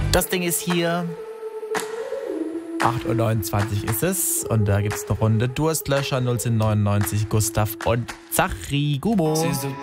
Das Ding ist hier. 8:29 Uhr ist es. Und da gibt es eine Runde Durstlöscher 1999, Gustav und Zachri Gubo.